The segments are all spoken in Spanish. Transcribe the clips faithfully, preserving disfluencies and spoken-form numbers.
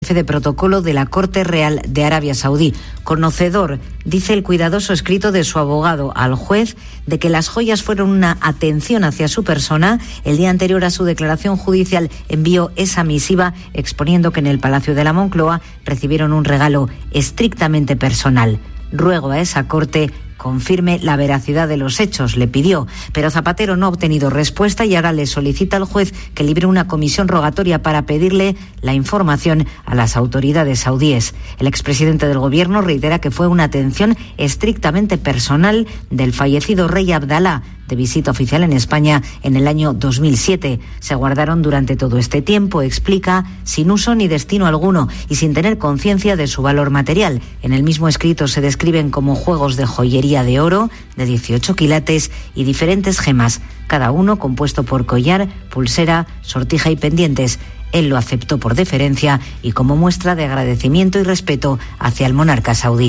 jefe de protocolo de la Corte Real de Arabia Saudí. Conocedor, dice el cuidadoso escrito de su abogado al juez, de que las joyas fueron una atención hacia su persona. El día anterior a su declaración judicial envió esa misiva exponiendo que en el Palacio de la Moncloa recibieron un regalo estrictamente personal. Ruego a esa corte confirme la veracidad de los hechos, le pidió, pero Zapatero no ha obtenido respuesta y ahora le solicita al juez que libre una comisión rogatoria para pedirle la información a las autoridades saudíes. El expresidente del gobierno reitera que fue una atención estrictamente personal del fallecido rey Abdalá, de visita oficial en España en el año dos mil siete. Se guardaron durante todo este tiempo, explica, sin uso ni destino alguno y sin tener conciencia de su valor material. En el mismo escrito se describen como juegos de joyería de oro de dieciocho quilates y diferentes gemas, cada uno compuesto por collar, pulsera, sortija y pendientes. Él lo aceptó por deferencia y como muestra de agradecimiento y respeto hacia el monarca saudí.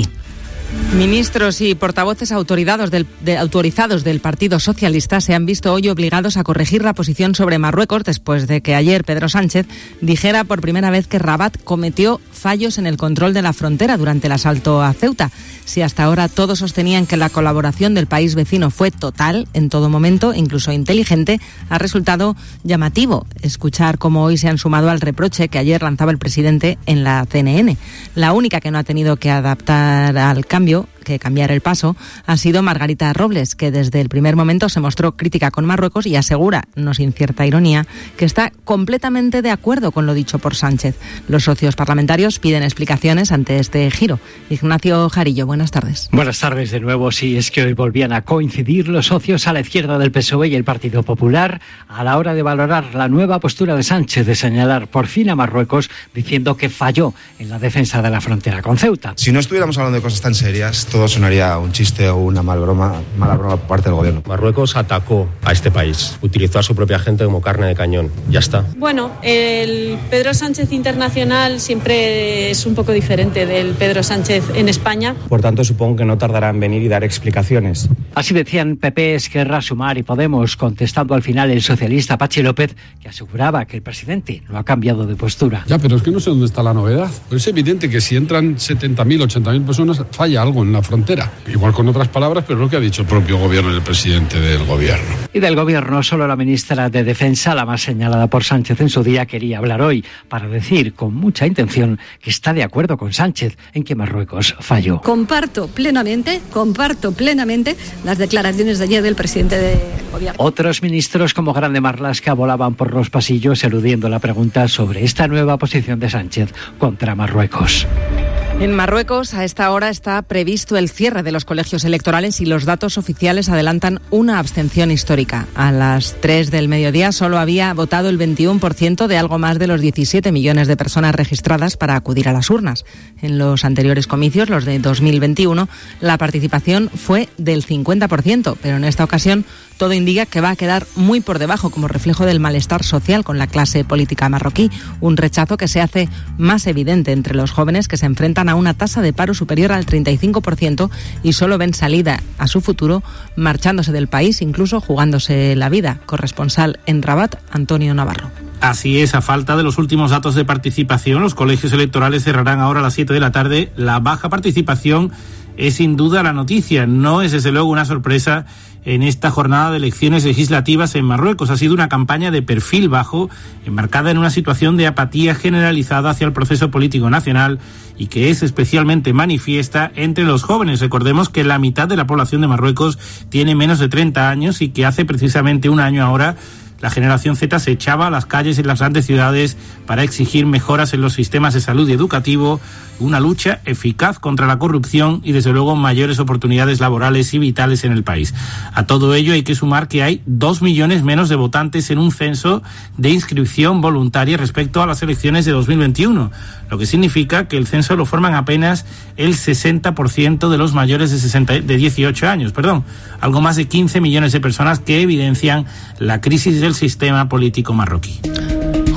Ministros y portavoces autorizados del, de, autorizados del Partido Socialista se han visto hoy obligados a corregir la posición sobre Marruecos después de que ayer Pedro Sánchez dijera por primera vez que Rabat cometió fallos en el control de la frontera durante el asalto a Ceuta. Si hasta ahora todos sostenían que la colaboración del país vecino fue total en todo momento, incluso inteligente, ha resultado llamativo escuchar cómo hoy se han sumado al reproche que ayer lanzaba el presidente en la C N N. La única que no ha tenido que adaptar al cambio cambio, que cambiar el paso, ha sido Margarita Robles, que desde el primer momento se mostró crítica con Marruecos y asegura, no sin cierta ironía, que está completamente de acuerdo con lo dicho por Sánchez. Los socios parlamentarios piden explicaciones ante este giro. Ignacio Jarillo, buenas tardes. Buenas tardes de nuevo. Sí, es que hoy volvían a coincidir los socios a la izquierda del P S O E y el Partido Popular a la hora de valorar la nueva postura de Sánchez de señalar por fin a Marruecos, diciendo que falló en la defensa de la frontera con Ceuta. Si no estuviéramos hablando de cosas tan serias, todo sonaría un chiste o una mal broma, mala broma por parte del gobierno. Marruecos atacó a este país, utilizó a su propia gente como carne de cañón, ya está. Bueno, el Pedro Sánchez internacional siempre es un poco diferente del Pedro Sánchez en España. Por tanto, supongo que no tardará en venir y dar explicaciones. Así decían P P, Esquerra, Sumar y Podemos, contestando al final el socialista Patxi López, que aseguraba que el presidente no ha cambiado de postura. Ya, pero es que no sé dónde está la novedad. Pero es evidente que si entran setenta mil, ochenta mil personas, falla algo en la frontera. Igual con otras palabras, pero es lo que ha dicho el propio gobierno y el presidente del gobierno. Y del gobierno, solo la ministra de Defensa, la más señalada por Sánchez en su día, quería hablar hoy para decir con mucha intención que está de acuerdo con Sánchez en que Marruecos falló. Comparto plenamente, comparto plenamente las declaraciones de ayer del presidente del gobierno. Otros ministros como Grande Marlaska volaban por los pasillos eludiendo la pregunta sobre esta nueva posición de Sánchez contra Marruecos. En Marruecos, a esta hora está previsto el cierre de los colegios electorales y los datos oficiales adelantan una abstención histórica. A las tres del mediodía solo había votado el veintiuno por ciento de algo más de los diecisiete millones de personas registradas para acudir a las urnas. En los anteriores comicios, los de dos mil veintiuno, la participación fue del cincuenta por ciento, pero en esta ocasión todo indica que va a quedar muy por debajo como reflejo del malestar social con la clase política marroquí, un rechazo que se hace más evidente entre los jóvenes que se enfrentan a una tasa de paro superior al treinta y cinco por ciento y solo ven salida a su futuro marchándose del país, incluso jugándose la vida. Corresponsal en Rabat, Antonio Navarro. Así es, a falta de los últimos datos de participación, los colegios electorales cerrarán ahora a las siete de la tarde. La baja participación es sin duda la noticia, no es desde luego una sorpresa en esta jornada de elecciones legislativas en Marruecos. Ha sido una campaña de perfil bajo, enmarcada en una situación de apatía generalizada hacia el proceso político nacional y que es especialmente manifiesta entre los jóvenes. Recordemos que la mitad de la población de Marruecos tiene menos de treinta años y que hace precisamente un año ahora la generación Z se echaba a las calles en las grandes ciudades para exigir mejoras en los sistemas de salud y educativo, una lucha eficaz contra la corrupción y, desde luego, mayores oportunidades laborales y vitales en el país. A todo ello hay que sumar que hay dos millones menos de votantes en un censo de inscripción voluntaria respecto a las elecciones de dos mil veintiuno, lo que significa que el censo lo forman apenas el sesenta por ciento de los mayores de, sesenta, de dieciocho años, perdón, algo más de quince millones de personas que evidencian la crisis del sistema político marroquí.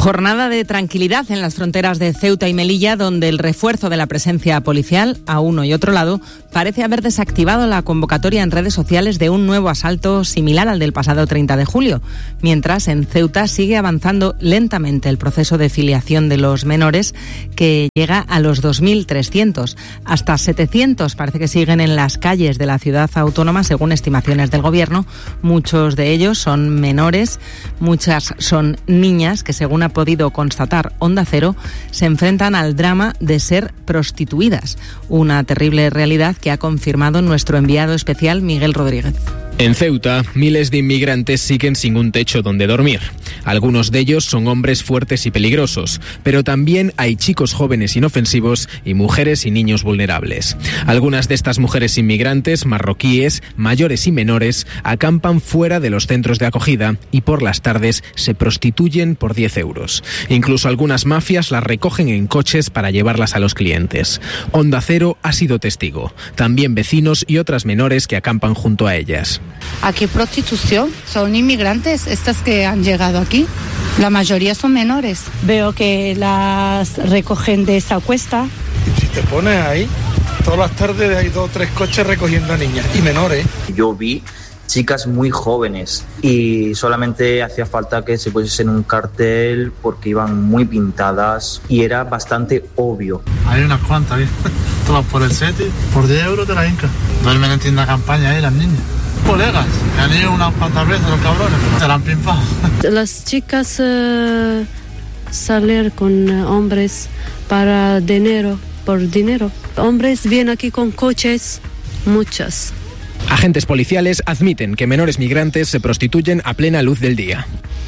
Jornada de tranquilidad en las fronteras de Ceuta y Melilla, donde el refuerzo de la presencia policial a uno y otro lado parece haber desactivado la convocatoria en redes sociales de un nuevo asalto similar al del pasado treinta de julio, mientras en Ceuta sigue avanzando lentamente el proceso de filiación de los menores, que llega a los dos mil trescientos. Hasta setecientos parece que siguen en las calles de la ciudad autónoma, según estimaciones del gobierno. Muchos de ellos son menores, muchas son niñas que, según ha podido constatar Onda Cero, se enfrentan al drama de ser prostituidas, una terrible realidad que ha confirmado nuestro enviado especial Miguel Rodríguez. En Ceuta, miles de inmigrantes siguen sin un techo donde dormir. Algunos de ellos son hombres fuertes y peligrosos, pero también hay chicos jóvenes inofensivos y mujeres y niños vulnerables. Algunas de estas mujeres inmigrantes, marroquíes, mayores y menores, acampan fuera de los centros de acogida y por las tardes se prostituyen por diez euros. Incluso algunas mafias las recogen en coches para llevarlas a los clientes. Onda Cero ha sido testigo. También vecinos y otras menores que acampan junto a ellas. Aquí prostitución, son inmigrantes estas que han llegado aquí, la mayoría son menores. Veo que las recogen de esa cuesta. Si te pones ahí, todas las tardes hay dos o tres coches recogiendo a niñas y menores. Yo vi chicas muy jóvenes y solamente hacía falta que se pusiesen un cartel porque iban muy pintadas y era bastante obvio. Hay unas cuantas, ¿eh? Todas por el set, por diez euros de la Inca. Duermen en tienda campaña ahí las niñas. Colegas, que han ido unas cuantas veces los cabrones, pero se la han pimpado. Las chicas uh, salir con uh, hombres para dinero, por dinero. Hombres vienen aquí con coches, muchas. Agentes policiales admiten que menores migrantes se prostituyen a plena luz del día.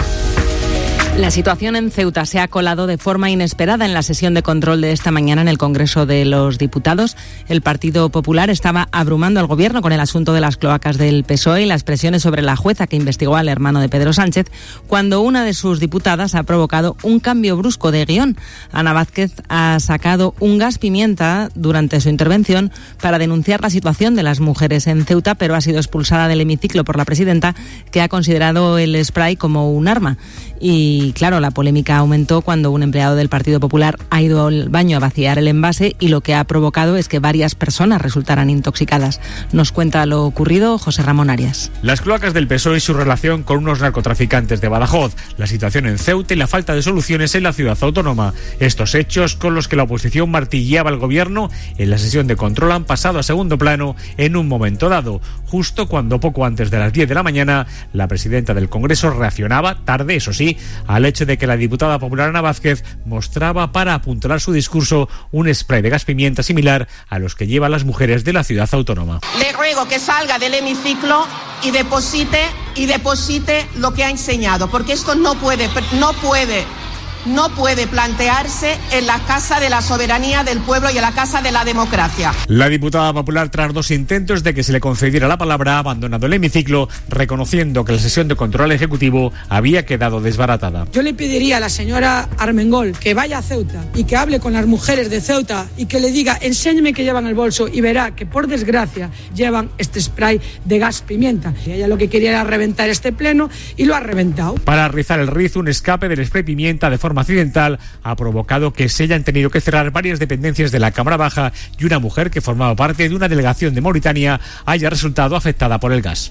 La situación en Ceuta se ha colado de forma inesperada en la sesión de control de esta mañana en el Congreso de los Diputados. El Partido Popular estaba abrumando al Gobierno con el asunto de las cloacas del P S O E y las presiones sobre la jueza que investigó al hermano de Pedro Sánchez, cuando una de sus diputadas ha provocado un cambio brusco de guión. Ana Vázquez ha sacado un gas pimienta durante su intervención para denunciar la situación de las mujeres en Ceuta, pero ha sido expulsada del hemiciclo por la presidenta, que ha considerado el spray como un arma. Y claro, la polémica aumentó cuando un empleado del Partido Popular ha ido al baño a vaciar el envase y lo que ha provocado es que varias personas resultaran intoxicadas. Nos cuenta lo ocurrido José Ramón Arias. Las cloacas del P S O E y su relación con unos narcotraficantes de Badajoz, la situación en Ceuta y la falta de soluciones en la ciudad autónoma. Estos hechos, con los que la oposición martilleaba al Gobierno en la sesión de control, han pasado a segundo plano en un momento dado, justo cuando poco antes de las diez de la mañana la presidenta del Congreso reaccionaba, tarde eso sí, al hecho de que la diputada popular Ana Vázquez mostraba para apuntalar su discurso un spray de gas pimienta similar a los que llevan las mujeres de la ciudad autónoma. Le ruego que salga del hemiciclo y deposite y deposite lo que ha enseñado, porque esto no puede, no puede. no puede plantearse en la Casa de la Soberanía del Pueblo y en la Casa de la Democracia. La diputada popular, tras dos intentos de que se le concediera la palabra, ha abandonado el hemiciclo, reconociendo que la sesión de control ejecutivo había quedado desbaratada. Yo le pediría a la señora Armengol que vaya a Ceuta y que hable con las mujeres de Ceuta y que le diga, enséñeme que llevan el bolso, y verá que por desgracia llevan este spray de gas pimienta. Y ella lo que quería era reventar este pleno y lo ha reventado. Para rizar el rizo, un escape del spray pimienta de forma accidental ha provocado que se hayan tenido que cerrar varias dependencias de la Cámara Baja y una mujer que formaba parte de una delegación de Mauritania haya resultado afectada por el gas.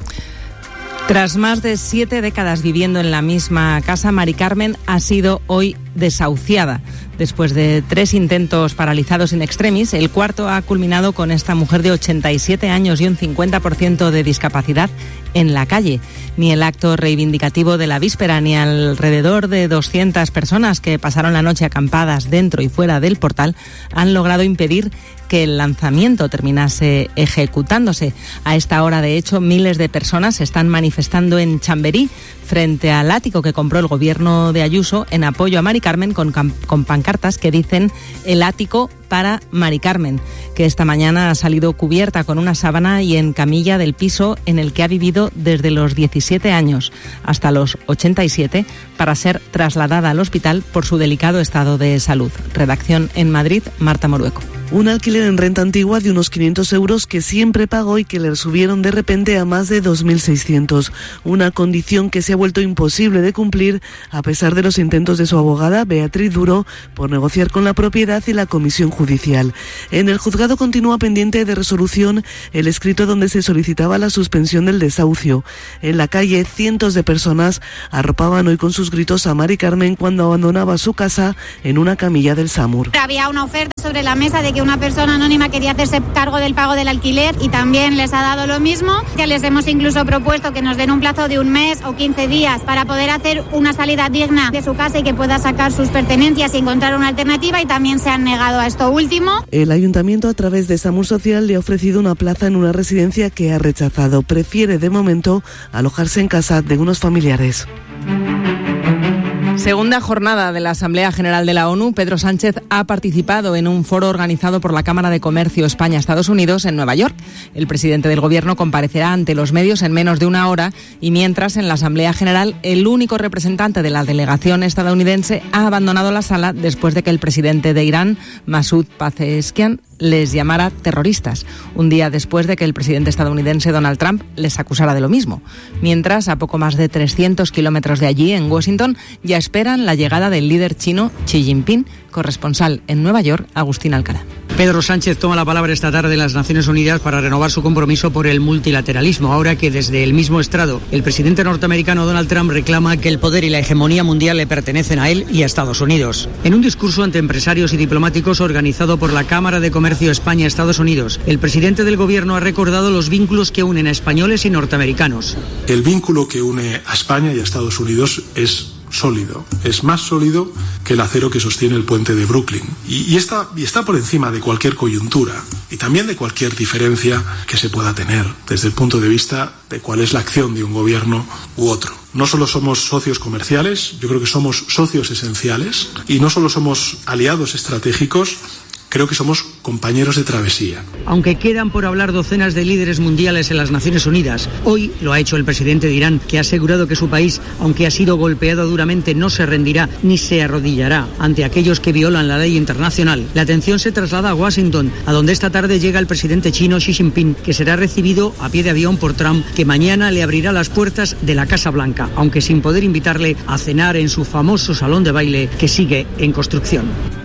Tras más de siete décadas viviendo en la misma casa, Mari Carmen ha sido hoy desahuciada. Después de tres intentos paralizados in extremis, el cuarto ha culminado con esta mujer de ochenta y siete años y un cincuenta por ciento de discapacidad en la calle. Ni el acto reivindicativo de la víspera, ni alrededor de doscientas personas que pasaron la noche acampadas dentro y fuera del portal han logrado impedir que el lanzamiento terminase ejecutándose. A esta hora, de hecho, miles de personas se están manifestando en Chamberí frente al ático que compró el gobierno de Ayuso en apoyo a Mari Carmen, con, con pancartas que dicen el ático para Mari Carmen, que esta mañana ha salido cubierta con una sábana y en camilla del piso en el que ha vivido desde los diecisiete años hasta los ochenta y siete para ser trasladada al hospital por su delicado estado de salud. Redacción en Madrid, Marta Morueco. Un alquiler en renta antigua de unos quinientos euros que siempre pagó y que le subieron de repente a más de dos mil seiscientos. Una condición que se ha vuelto imposible de cumplir a pesar de los intentos de su abogada, Beatriz Duro, por negociar con la propiedad y la comisión judicial. En el juzgado continúa pendiente de resolución el escrito donde se solicitaba la suspensión del desahucio. En la calle, cientos de personas arropaban hoy con sus gritos a Mari Carmen cuando abandonaba su casa en una camilla del SAMUR. Había una oferta sobre la mesa de que una persona anónima quería hacerse cargo del pago del alquiler y también les ha dado lo mismo. Ya les hemos incluso propuesto que nos den un plazo de un mes o quince días para poder hacer una salida digna de su casa y que pueda sacar sus pertenencias y encontrar una alternativa, y también se han negado a esto último. El ayuntamiento, a través de SAMUR Social, le ha ofrecido una plaza en una residencia que ha rechazado. Prefiere de momento alojarse en casa de unos familiares. Segunda jornada de la Asamblea General de la ONU. Pedro Sánchez ha participado en un foro organizado por la Cámara de Comercio España-Estados Unidos en Nueva York. El presidente del Gobierno comparecerá ante los medios en menos de una hora y mientras en la Asamblea General el único representante de la delegación estadounidense ha abandonado la sala después de que el presidente de Irán, Masoud Pezeshkian, les llamara terroristas, un día después de que el presidente estadounidense Donald Trump les acusara de lo mismo. Mientras, a poco más de trescientos kilómetros de allí, en Washington, ya esperan la llegada del líder chino Xi Jinping. Corresponsal en Nueva York, Agustín Alcalá. Pedro Sánchez toma la palabra esta tarde en las Naciones Unidas para renovar su compromiso por el multilateralismo, ahora que desde el mismo estrado el presidente norteamericano Donald Trump reclama que el poder y la hegemonía mundial le pertenecen a él y a Estados Unidos. En un discurso ante empresarios y diplomáticos organizado por la Cámara de Comercio España-Estados Unidos, el presidente del Gobierno ha recordado los vínculos que unen a españoles y norteamericanos. El vínculo que une a España y a Estados Unidos es sólido, es más sólido que el acero que sostiene el puente de Brooklyn y, y, está, y está por encima de cualquier coyuntura y también de cualquier diferencia que se pueda tener desde el punto de vista de cuál es la acción de un gobierno u otro. No solo somos socios comerciales, yo creo que somos socios esenciales y no solo somos aliados estratégicos, creo que somos compañeros de travesía. Aunque quedan por hablar docenas de líderes mundiales en las Naciones Unidas, hoy lo ha hecho el presidente de Irán, que ha asegurado que su país, aunque ha sido golpeado duramente, no se rendirá ni se arrodillará ante aquellos que violan la ley internacional. La atención se traslada a Washington, a donde esta tarde llega el presidente chino Xi Jinping, que será recibido a pie de avión por Trump, que mañana le abrirá las puertas de la Casa Blanca, aunque sin poder invitarle a cenar en su famoso salón de baile que sigue en construcción.